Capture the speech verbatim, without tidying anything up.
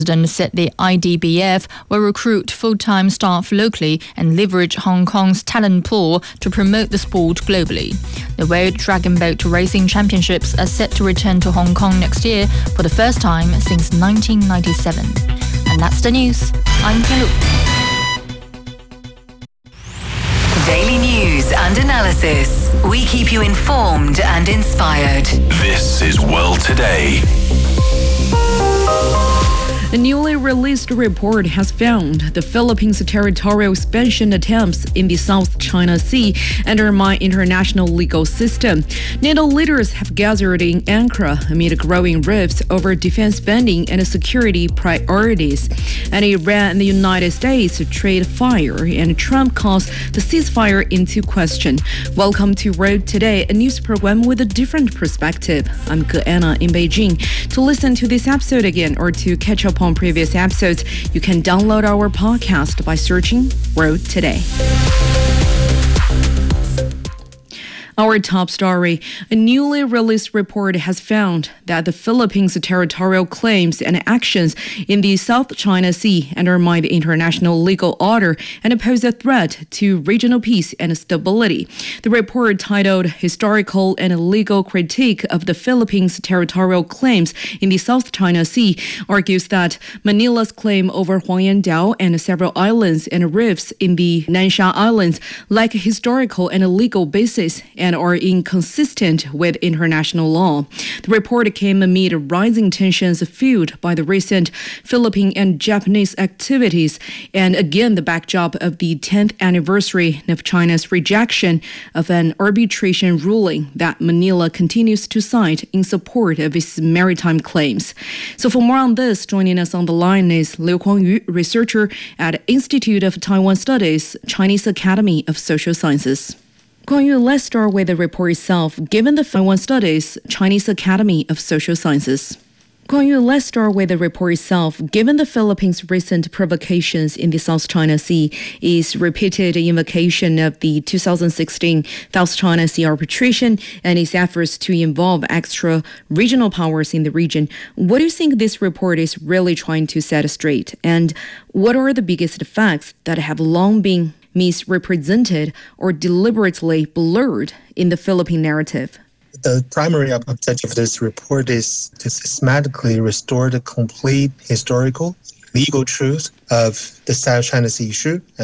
President said the I D B F will recruit full-time staff locally and leverage Hong Kong's talent pool to promote the sport globally. The World Dragon Boat Racing Championships are set to return to Hong Kong next year for the first time since nineteen ninety-seven. And that's the news. I'm Kelly. Daily news and analysis. We keep you informed and inspired. This is World Today. A newly released report has found the Philippines' territorial expansion attempts in the South China Sea undermine international legal system. NATO leaders have gathered in Ankara amid growing rifts over defense spending and security priorities. And Iran and the United States trade fire, and Trump calls the ceasefire into question. Welcome to World Today, a news program with a different perspective. I'm Ge Anna in Beijing. To listen to this episode again or to catch up on previous episodes, you can download our podcast by searching World Today. Our top story. A newly released report has found that the Philippines' territorial claims and actions in the South China Sea undermine the international legal order and pose a threat to regional peace and stability. The report, titled Historical and Legal Critique of the Philippines' Territorial Claims in the South China Sea, argues that Manila's claim over Huangyan Dao and several islands and reefs in the Nansha Islands lack historical and legal basis and are inconsistent with international law. The report came amid rising tensions fueled by the recent Philippine and Japanese activities, and again the backdrop of the tenth anniversary of China's rejection of an arbitration ruling that Manila continues to cite in support of its maritime claims. So for more on this, joining us on the line is Liu Kuangyu, researcher at Institute of Taiwan Studies, Chinese Academy of Social Sciences. Kuangyu, let's start with the report itself. Given the Taiwan Studies, Chinese Academy of Social Sciences. Kuangyu, let's start with the report itself. Given the Philippines' recent provocations in the South China Sea, its repeated invocation of the two thousand sixteen South China Sea arbitration, and its efforts to involve extra regional powers in the region, what do you think this report is really trying to set straight? And what are the biggest facts that have long been misrepresented or deliberately blurred in the Philippine narrative? The primary objective of this report is to systematically restore the complete historical, legal truth of the South China Sea issue